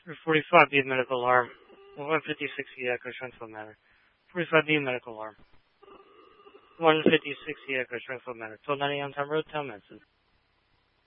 45B medical alarm. 156E echo strength matter. 45B medical alarm. 156E echo strength matter. 1290 on time road, town medicine.